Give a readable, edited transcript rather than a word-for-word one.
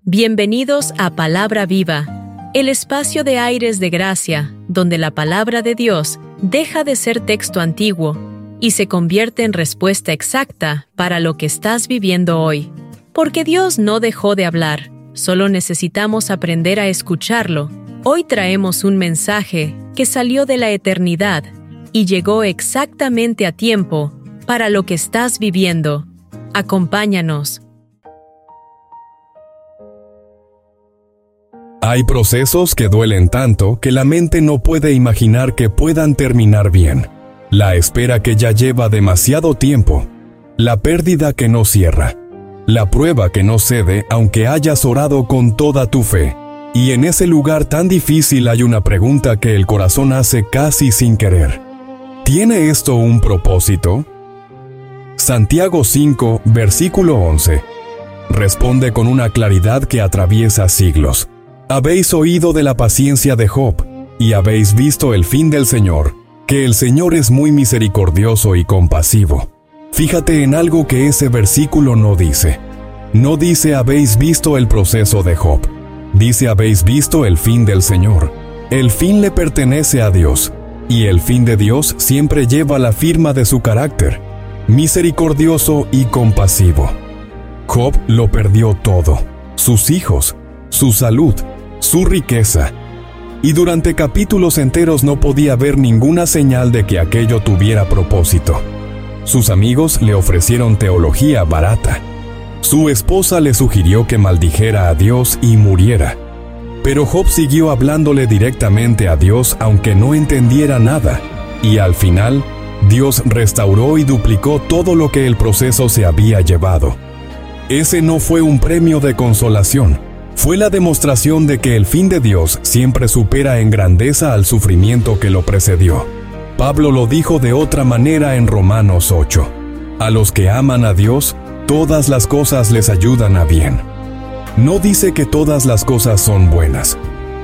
Bienvenidos a Palabra Viva, el espacio de aires de gracia, donde la palabra de Dios deja de ser texto antiguo y se convierte en respuesta exacta para lo que estás viviendo hoy. Porque Dios no dejó de hablar, solo necesitamos aprender a escucharlo. Hoy traemos un mensaje que salió de la eternidad y llegó exactamente a tiempo para lo que estás viviendo. Acompáñanos. Hay procesos que duelen tanto que la mente no puede imaginar que puedan terminar bien. La espera que ya lleva demasiado tiempo. La pérdida que no cierra. La prueba que no cede aunque hayas orado con toda tu fe. Y en ese lugar tan difícil hay una pregunta que el corazón hace casi sin querer. ¿Tiene esto un propósito? Santiago 5, versículo 11. Responde con una claridad que atraviesa siglos. Habéis oído de la paciencia de Job, y habéis visto el fin del Señor, que el Señor es muy misericordioso y compasivo. Fíjate en algo que ese versículo no dice. No dice habéis visto el proceso de Job. Dice habéis visto el fin del Señor. El fin le pertenece a Dios, y el fin de Dios siempre lleva la firma de su carácter, misericordioso y compasivo. Job lo perdió todo, sus hijos, su salud, su riqueza, y durante capítulos enteros no podía ver ninguna señal de que aquello tuviera propósito. Sus amigos le ofrecieron teología barata. Su esposa le sugirió que maldijera a Dios y muriera. Pero Job siguió hablándole directamente a Dios aunque no entendiera nada, y al final, Dios restauró y duplicó todo lo que el proceso se había llevado. Ese no fue un premio de consolación. Fue la demostración de que el fin de Dios siempre supera en grandeza al sufrimiento que lo precedió. Pablo lo dijo de otra manera en Romanos 8. A los que aman a Dios, todas las cosas les ayudan a bien. No dice que todas las cosas son buenas,